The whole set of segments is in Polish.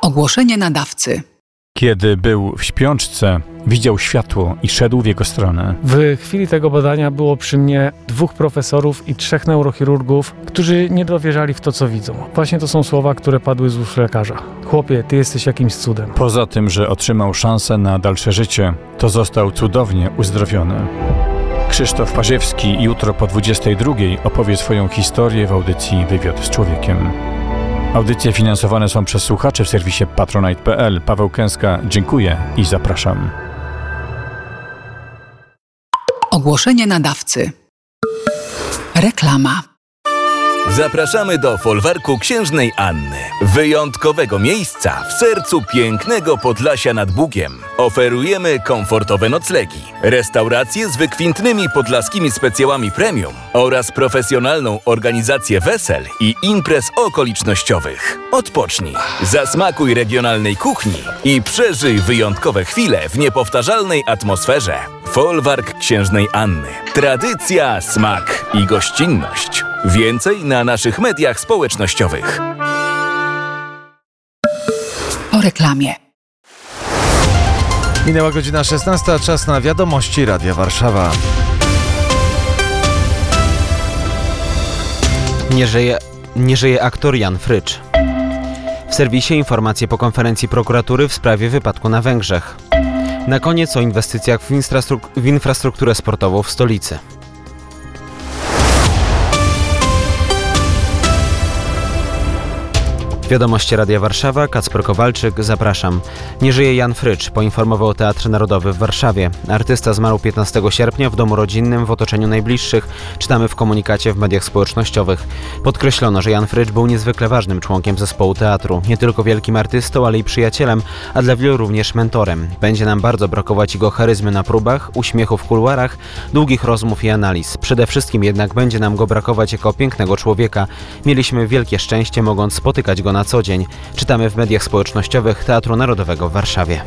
Ogłoszenie nadawcy. Kiedy był w śpiączce, widział światło i szedł w jego stronę. W chwili tego badania było przy mnie 2 profesorów i 3 neurochirurgów, którzy nie dowierzali w to, co widzą. Właśnie to są słowa, które padły z ust lekarza. Chłopie, ty jesteś jakimś cudem. Poza tym, że otrzymał szansę na dalsze życie, to został cudownie uzdrowiony. Krzysztof Paziewski jutro po 22 opowie swoją historię w audycji Wywiad z człowiekiem. Audycje finansowane są przez słuchaczy w serwisie patronite.pl. Paweł Kęska, dziękuję i zapraszam. Ogłoszenie nadawcy. Reklama. Zapraszamy do folwarku Księżnej Anny, wyjątkowego miejsca w sercu pięknego Podlasia nad Bugiem. Oferujemy komfortowe noclegi, restauracje z wykwintnymi podlaskimi specjałami premium oraz profesjonalną organizację wesel i imprez okolicznościowych. Odpocznij, zasmakuj regionalnej kuchni i przeżyj wyjątkowe chwile w niepowtarzalnej atmosferze. Folwark Księżnej Anny. Tradycja, smak i gościnność. Więcej na naszych mediach społecznościowych. Po reklamie. Minęła godzina 16, czas na wiadomości Radia Warszawa. Nie żyje aktor Jan Frycz. W serwisie informacje po konferencji prokuratury w sprawie wypadku na Węgrzech. Na koniec o inwestycjach w infrastrukturę sportową w stolicy. Wiadomości Radia Warszawa, Kacper Kowalczyk, zapraszam. Nie żyje Jan Frycz, poinformował Teatr Narodowy w Warszawie. Artysta zmarł 15 sierpnia w domu rodzinnym w otoczeniu najbliższych, czytamy w komunikacie w mediach społecznościowych. Podkreślono, że Jan Frycz był niezwykle ważnym członkiem zespołu teatru. Nie tylko wielkim artystą, ale i przyjacielem, a dla wielu również mentorem. Będzie nam bardzo brakować jego charyzmy na próbach, uśmiechu w kuluarach, długich rozmów i analiz. Przede wszystkim jednak będzie nam go brakować jako pięknego człowieka. Mieliśmy wielkie szczęście, mogąc spotykać go na co dzień. Czytamy w mediach społecznościowych Teatru Narodowego w Warszawie.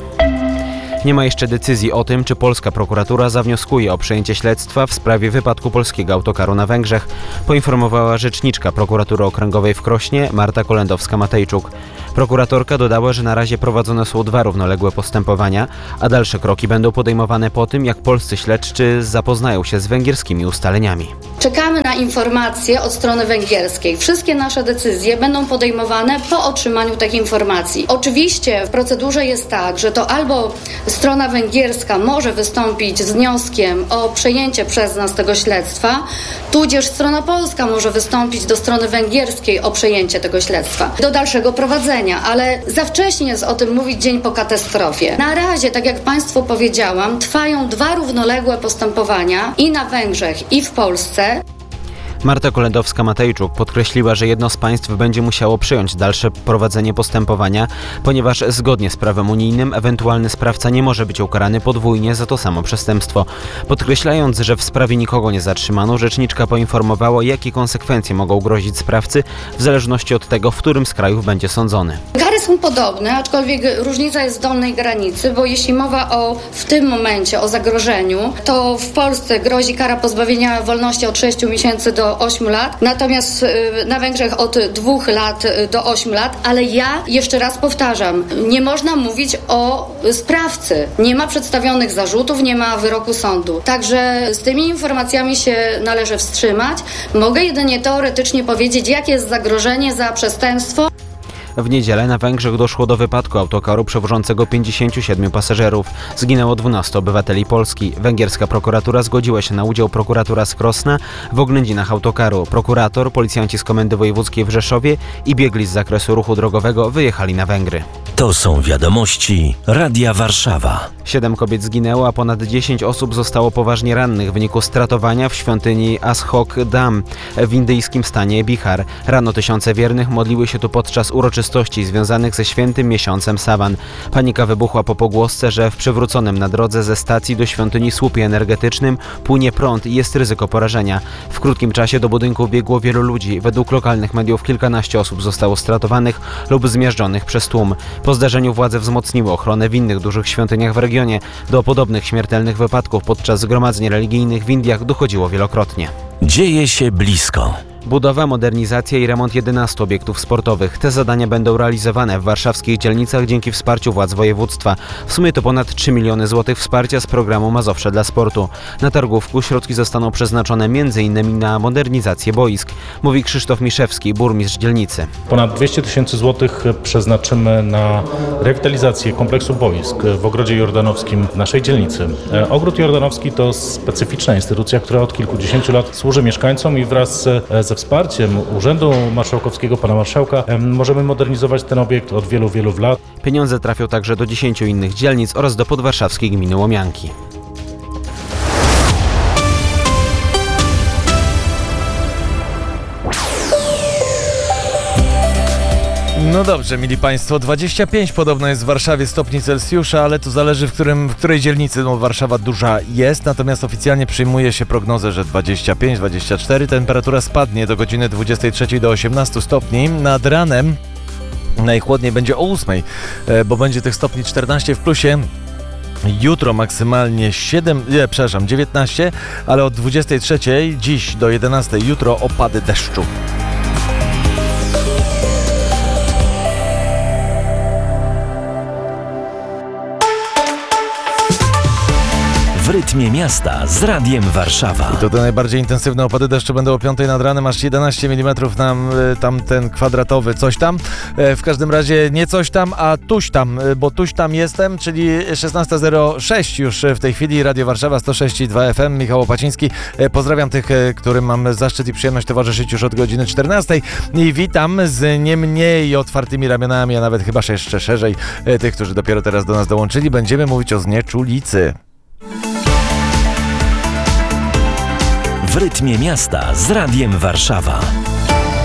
Nie ma jeszcze decyzji o tym, czy polska prokuratura zawnioskuje o przejęcie śledztwa w sprawie wypadku polskiego autokaru na Węgrzech, poinformowała rzeczniczka prokuratury okręgowej w Krośnie Marta Kolendowska-Matejczuk. Prokuratorka dodała, że na razie prowadzone są 2 równoległe postępowania, a dalsze kroki będą podejmowane po tym, jak polscy śledczy zapoznają się z węgierskimi ustaleniami. Czekamy na informacje od strony węgierskiej. Wszystkie nasze decyzje będą podejmowane po otrzymaniu takich informacji. Oczywiście w procedurze jest tak, że to albo strona węgierska może wystąpić z wnioskiem o przejęcie przez nas tego śledztwa, tudzież strona polska może wystąpić do strony węgierskiej o przejęcie tego śledztwa do dalszego prowadzenia, ale za wcześnie jest o tym mówić dzień po katastrofie. Na razie, tak jak Państwu powiedziałam, trwają 2 równoległe postępowania i na Węgrzech, i w Polsce. Marta Kolendowska-Matejczuk podkreśliła, że jedno z państw będzie musiało przejąć dalsze prowadzenie postępowania, ponieważ zgodnie z prawem unijnym ewentualny sprawca nie może być ukarany podwójnie za to samo przestępstwo. Podkreślając, że w sprawie nikogo nie zatrzymano, rzeczniczka poinformowała, jakie konsekwencje mogą grozić sprawcy w zależności od tego, w którym z krajów będzie sądzony. Kary są podobne, aczkolwiek różnica jest w dolnej granicy, bo jeśli mowa w tym momencie o zagrożeniu, to w Polsce grozi kara pozbawienia wolności od 6 miesięcy do 8 lat, natomiast na Węgrzech od 2 lat do 8 lat, ale ja jeszcze raz powtarzam, nie można mówić o sprawcy. Nie ma przedstawionych zarzutów, nie ma wyroku sądu. Także z tymi informacjami się należy wstrzymać. Mogę jedynie teoretycznie powiedzieć, jakie jest zagrożenie za przestępstwo. W niedzielę na Węgrzech doszło do wypadku autokaru przewożącego 57 pasażerów. Zginęło 12 obywateli Polski. Węgierska prokuratura zgodziła się na udział prokuratura z Krosna w oględzinach autokaru. Prokurator, policjanci z Komendy Wojewódzkiej w Rzeszowie i biegli z zakresu ruchu drogowego wyjechali na Węgry. To są wiadomości Radia Warszawa. 7 kobiet zginęło, a ponad 10 osób zostało poważnie rannych w wyniku stratowania w świątyni Ashok Dham w indyjskim stanie Bihar. Rano tysiące wiernych modliły się tu podczas uroczystości związanych ze świętym miesiącem Sawan. Panika wybuchła po pogłosce, że w przywróconym na drodze ze stacji do świątyni słupie energetycznym płynie prąd i jest ryzyko porażenia. W krótkim czasie do budynku biegło wielu ludzi. Według lokalnych mediów kilkanaście osób zostało stratowanych lub zmiażdżonych przez tłum. Po zdarzeniu władze wzmocniły ochronę w innych dużych świątyniach w regionie. Do podobnych śmiertelnych wypadków podczas zgromadzeń religijnych w Indiach dochodziło wielokrotnie. Dzieje się blisko. Budowa, modernizacja i remont 11 obiektów sportowych. Te zadania będą realizowane w warszawskich dzielnicach dzięki wsparciu władz województwa. W sumie to ponad 3 miliony złotych wsparcia z programu Mazowsze dla sportu. Na targówku środki zostaną przeznaczone m.in. na modernizację boisk, mówi Krzysztof Miszewski, burmistrz dzielnicy. Ponad 200 tysięcy złotych przeznaczymy na rewitalizację kompleksu boisk w Ogrodzie Jordanowskim w naszej dzielnicy. Ogród Jordanowski to specyficzna instytucja, która od kilkudziesięciu lat służy mieszkańcom i wraz ze wsparciem Urzędu Marszałkowskiego pana marszałka możemy modernizować ten obiekt od wielu, wielu lat. Pieniądze trafią także do 10 innych dzielnic oraz do podwarszawskiej gminy Łomianki. No dobrze, mili Państwo, 25 podobno jest w Warszawie stopni Celsjusza, ale to zależy w której dzielnicy. No, Warszawa duża jest, natomiast oficjalnie przyjmuje się prognozę, że 25-24. Temperatura spadnie do godziny 23 do 18 stopni. Nad ranem najchłodniej będzie o 8, bo będzie tych stopni 14 w plusie. Jutro maksymalnie 19, ale od 23 dziś do 11 jutro opady deszczu. W rytmie miasta z Radiem Warszawa. To te najbardziej intensywne opady deszczu będą o 5 nad ranem, aż 11 mm tam ten kwadratowy coś tam. W każdym razie nie coś tam, a tuś tam, bo tuś tam jestem, czyli 16:06 już w tej chwili. Radio Warszawa 106,2 FM. Michał Opaciński. Pozdrawiam tych, którym mam zaszczyt i przyjemność towarzyszyć już od godziny 14 i witam z nie mniej otwartymi ramionami, a nawet chyba jeszcze szerzej tych, którzy dopiero teraz do nas dołączyli. Będziemy mówić o znieczulicy. W rytmie miasta z Radiem Warszawa.